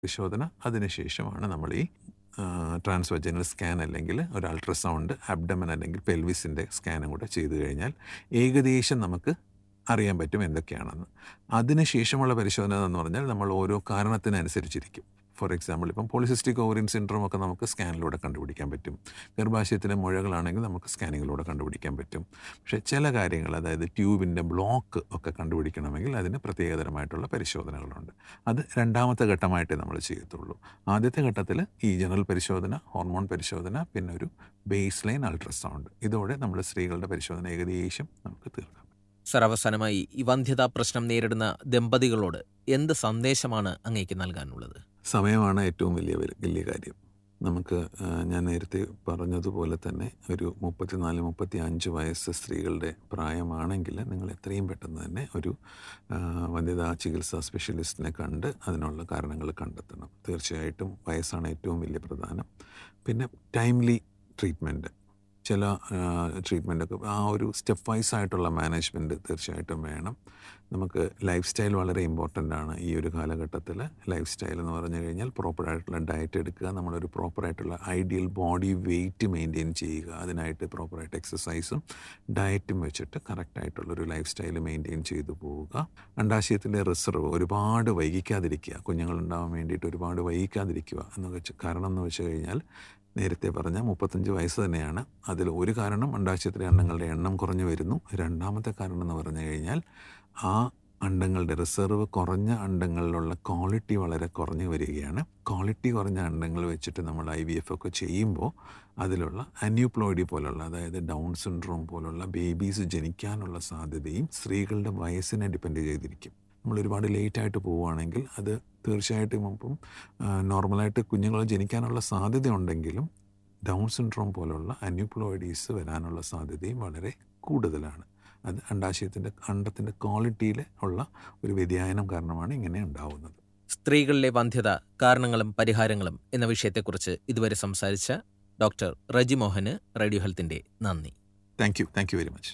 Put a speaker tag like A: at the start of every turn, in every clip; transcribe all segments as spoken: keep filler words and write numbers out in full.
A: പരിശോധന. അതിനുശേഷമാണ് നമ്മൾ ഈ ട്രാൻസ്വജനൽ സ്കാൻ അല്ലെങ്കിൽ ഒരു അൾട്രാസൗണ്ട് അബ്ഡമൻ അല്ലെങ്കിൽ പെൽവിസിൻ്റെ സ്കാനും കൂടെ ചെയ്തു കഴിഞ്ഞാൽ ഏകദേശം നമുക്ക് അറിയാൻ പറ്റും എന്തൊക്കെയാണെന്ന്. അതിനുശേഷമുള്ള പരിശോധന എന്ന് പറഞ്ഞാൽ നമ്മൾ ഓരോ കാരണത്തിനനുസരിച്ചിരിക്കും. ഫോർ എക്സാമ്പിൾ ഇപ്പം പോളിസിസ്റ്റിക് ഓവറിയൻ സിൻഡ്രോം ഒക്കെ നമുക്ക് സ്കാനിലൂടെ കണ്ടുപിടിക്കാൻ പറ്റും. ഗർഭാശയത്തിലെ മുഴകളാണെങ്കിൽ നമുക്ക് സ്കാനിങ്ങിലൂടെ കണ്ടുപിടിക്കാൻ പറ്റും. പക്ഷേ ചില കാര്യങ്ങൾ, അതായത് ട്യൂബിൻ്റെ ബ്ലോക്ക് ഒക്കെ കണ്ടുപിടിക്കണമെങ്കിൽ അതിന് പ്രത്യേകതരമായിട്ടുള്ള പരിശോധനകളുണ്ട്. അത് രണ്ടാമത്തെ ഘട്ടമായിട്ടേ നമ്മൾ ചെയ്യത്തുള്ളൂ. ആദ്യത്തെ ഘട്ടത്തിൽ ഈ ജനറൽ പരിശോധന, ഹോർമോൺ പരിശോധന, പിന്നെ ഒരു ബേസ് ലൈൻ അൾട്രാസൗണ്ട്. ഇതോടെ നമ്മൾ സ്ത്രീകളുടെ പരിശോധന ഏകദേശം നമുക്ക് തീർക്കാം.
B: സർ, അവസാനമായി ഈ വന്ധ്യതാ പ്രശ്നം നേരിടുന്ന ദമ്പതികളോട് എന്ത് സന്ദേശമാണ് അങ്ങേക്ക് നൽകാനുള്ളത്?
A: സമയമാണ് ഏറ്റവും വലിയ വലിയ കാര്യം. നമുക്ക് ഞാൻ നേരത്തെ പറഞ്ഞതുപോലെ തന്നെ ഒരു മുപ്പത്തിനാല് മുപ്പത്തി അഞ്ച് വയസ്സ് സ്ത്രീകളുടെ പ്രായമാണെങ്കിൽ നിങ്ങൾ എത്രയും പെട്ടെന്ന് തന്നെ ഒരു വന്ധ്യതാ ചികിത്സാ സ്പെഷ്യലിസ്റ്റിനെ കണ്ട് അതിനുള്ള കാരണങ്ങൾ കണ്ടെത്തണം. തീർച്ചയായിട്ടും വയസ്സാണ് ഏറ്റവും വലിയ പ്രധാനം. പിന്നെ ടൈംലി ട്രീറ്റ്മെൻറ്റ്, ചില ട്രീറ്റ്മെൻറ്റൊക്കെ ആ ഒരു സ്റ്റെപ്പ് വൈസ് ആയിട്ടുള്ള മാനേജ്മെൻറ്റ് തീർച്ചയായിട്ടും വേണം. നമുക്ക് ലൈഫ് സ്റ്റൈൽ വളരെ ഇമ്പോർട്ടൻ്റ് ആണ് ഈ ഒരു കാലഘട്ടത്തിൽ. ലൈഫ് സ്റ്റൈൽ എന്ന് പറഞ്ഞു കഴിഞ്ഞാൽ പ്രോപ്പറായിട്ടുള്ള ഡയറ്റ് എടുക്കുക, നമ്മളൊരു പ്രോപ്പറായിട്ടുള്ള ഐഡിയൽ ബോഡി വെയ്റ്റ് മെയിൻറ്റെയിൻ ചെയ്യുക, അതിനായിട്ട് പ്രോപ്പറായിട്ട് എക്സസൈസും ഡയറ്റും വെച്ചിട്ട് കറക്റ്റായിട്ടുള്ളൊരു ലൈഫ് സ്റ്റൈൽ മെയിൻറ്റെയിൻ ചെയ്തു പോവുക. അണ്ഡാശയത്തിലെ റിസർവ് ഒരുപാട് വൈകിക്കാതിരിക്കുക, കുഞ്ഞുങ്ങളുണ്ടാവാൻ വേണ്ടിയിട്ട് ഒരുപാട് വൈകിക്കാതിരിക്കുക എന്ന് വെച്ച് കാരണം എന്ന് വെച്ച് കഴിഞ്ഞാൽ നേരത്തെ പറഞ്ഞ മുപ്പത്തഞ്ച് വയസ്സ് തന്നെയാണ്. അതിൽ ഒരു കാരണം അണ്ഡാശയത്തിലെ അണ്ടങ്ങളുടെ എണ്ണം കുറഞ്ഞു വരുന്നു. രണ്ടാമത്തെ കാരണം എന്ന് പറഞ്ഞു കഴിഞ്ഞാൽ ആ അണ്ടങ്ങളുടെ റിസർവ് കുറഞ്ഞ അണ്ടങ്ങളിലുള്ള ക്വാളിറ്റി വളരെ കുറഞ്ഞു വരികയാണ്. ക്വാളിറ്റി കുറഞ്ഞ അണ്ടങ്ങൾ വെച്ചിട്ട് നമ്മൾ ഐ വി എഫ് ഒക്കെ ചെയ്യുമ്പോൾ അതിലുള്ള അന്യൂപ്ലോയിഡി പോലുള്ള, അതായത് ഡൗൺ സിൻഡ്രോം പോലുള്ള ബേബീസ് ജനിക്കാനുള്ള സാധ്യതയും സ്ത്രീകളുടെ വയസ്സിനെ ഡിപ്പെൻഡ് ചെയ്തിരിക്കും. നമ്മൾ ഒരുപാട് ലേറ്റായിട്ട് പോവുകയാണെങ്കിൽ അത് തീർച്ചയായിട്ടും ഇപ്പം നോർമലായിട്ട് കുഞ്ഞുങ്ങൾ ജനിക്കാനുള്ള സാധ്യത ഉണ്ടെങ്കിലും ഡൗൺ സിൻഡ്രോം പോലുള്ള അന്യൂപ്ലോയിഡീസ് വരാനുള്ള സാധ്യതയും വളരെ കൂടുതലാണ്. അത് അണ്ഡാശയത്തിൻ്റെ അണ്ടത്തിൻ്റെ ക്വാളിറ്റിയിൽ ഉള്ള ഒരു വ്യതിയാനം കാരണമാണ് ഇങ്ങനെ ഉണ്ടാവുന്നത്.
B: സ്ത്രീകളിലെ വന്ധ്യത കാരണങ്ങളും പരിഹാരങ്ങളും എന്ന വിഷയത്തെക്കുറിച്ച് ഇതുവരെ സംസാരിച്ച ഡോക്ടർ റജി മോഹന് റേഡിയോ ഹെൽത്തിൻ്റെ നന്ദി.
A: Thank you thank you very much.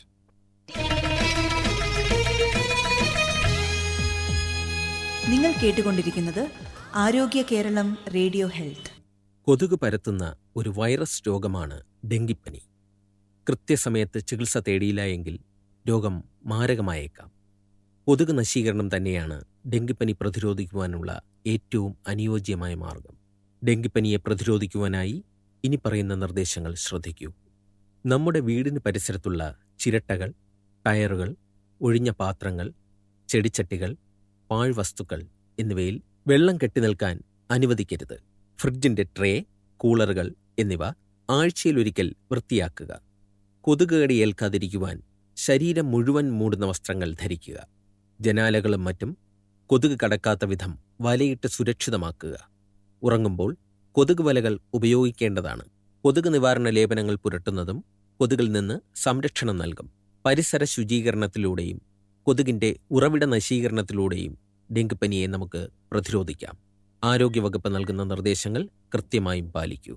C: നിങ്ങൾ കേട്ടുകൊണ്ടിരിക്കുന്നത് ആരോഗ്യ കേരളം റേഡിയോ ഹെൽത്ത്.
B: കൊതുക് പരത്തുന്ന ഒരു വൈറസ് രോഗമാണ് ഡെങ്കിപ്പനി. കൃത്യസമയത്ത് ചികിത്സ തേടിയില്ല എങ്കിൽ രോഗം മാരകമായേക്കാം. കൊതുക് നശീകരണം തന്നെയാണ് ഡെങ്കിപ്പനി പ്രതിരോധിക്കുവാനുള്ള ഏറ്റവും അനുയോജ്യമായ മാർഗം. ഡെങ്കിപ്പനിയെ പ്രതിരോധിക്കുവാനായി ഇനി പറയുന്ന നിർദ്ദേശങ്ങൾ ശ്രദ്ധിക്കൂ. നമ്മുടെ വീടിന് പരിസരത്തുള്ള ചിരട്ടകൾ, ടയറുകൾ, ഒഴിഞ്ഞ പാത്രങ്ങൾ, ചെടിച്ചട്ടികൾ, പാഴ്വസ്തുക്കൾ എന്നിവയിൽ വെള്ളം കെട്ടിനിൽക്കാൻ അനുവദിക്കരുത്. ഫ്രിഡ്ജിന്റെ ട്രേ, കൂളറുകൾ എന്നിവ ആഴ്ചയിലൊരിക്കൽ വൃത്തിയാക്കുക. കൊതുക് കടി ഏൽക്കാതിരിക്കുവാൻ ശരീരം മുഴുവൻ മൂടുന്ന വസ്ത്രങ്ങൾ ധരിക്കുക. ജനാലകളും മറ്റും കൊതുക് കടക്കാത്ത വിധം വലയിട്ട് സുരക്ഷിതമാക്കുക. ഉറങ്ങുമ്പോൾ കൊതുക് വലകൾ ഉപയോഗിക്കേണ്ടതാണ്. കൊതുക് നിവാരണ ലേപനങ്ങൾ പുരട്ടുന്നതും കൊതുകിൽ നിന്ന് സംരക്ഷണം നൽകും. പരിസര ശുചീകരണത്തിലൂടെയും കൊതുകിന്റെ ഉറവിട നശീകരണത്തിലൂടെയും ഡെങ്കിപ്പനിയെ നമുക്ക് പ്രതിരോധിക്കാം. ആരോഗ്യവകുപ്പ് നൽകുന്ന നിർദ്ദേശങ്ങൾ കൃത്യമായും പാലിക്കൂ.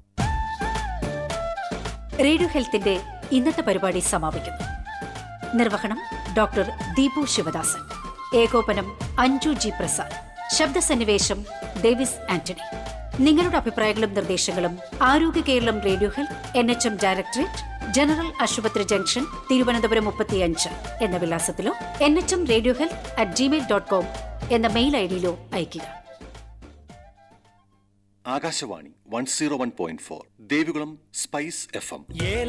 D: റേഡിയോ ഹെൽത്തിന്റെ ഇന്നത്തെ പരിപാടി സമാപിക്കുന്നു. നിർവഹണം ഡോക്ടർ ദീപു ശിവദാസൻ. ഏകോപനം അഞ്ജു ജി പ്രസാദ്. ശബ്ദസന്നിവേശം ഡേവിസ് ആന്റണി. നിങ്ങളുടെ അഭിപ്രായങ്ങളും നിർദ്ദേശങ്ങളും ആരോഗ്യ Keralam radio health N H M directorate, general ആശുപത്രി ജംഗ്ഷൻ, തിരുവനന്തപുരം മുപ്പത്തിയഞ്ച് എന്ന വിലാസത്തിലോ N H M radio health at Gmail dot com എന്ന മെയിൽ ഐ ഡിയിലോ അയയ്ക്കുക.
E: Akashvani one zero one point four Devikulam spice F M.